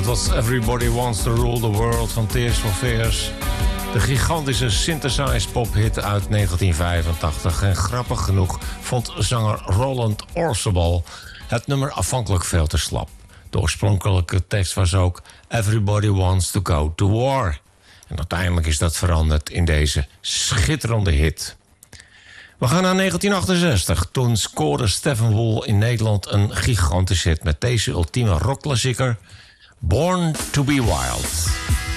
Dat was Everybody Wants to Rule the World van Tears for Fears. De gigantische synthesized pophit uit 1985. En grappig genoeg vond zanger Roland Orsabal het nummer afhankelijk veel te slap. De oorspronkelijke tekst was ook Everybody Wants to Go to War. En uiteindelijk is dat veranderd in deze schitterende hit. We gaan naar 1968. Toen scoorde Stephen Wool in Nederland een gigantische hit met deze ultieme rockklassieker Born to be Wild.